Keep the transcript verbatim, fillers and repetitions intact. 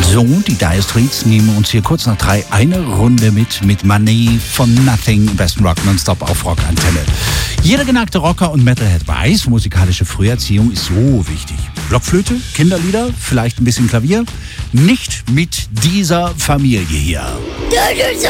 So, die Dire Straits nehmen uns hier kurz nach drei eine Runde mit mit Money von Nothing im besten Rock nonstop auf Rockantenne. Jeder geneigte Rocker und Metalhead weiß, musikalische Früherziehung ist so wichtig. Blockflöte, Kinderlieder, vielleicht ein bisschen Klavier. Nicht mit dieser Familie hier.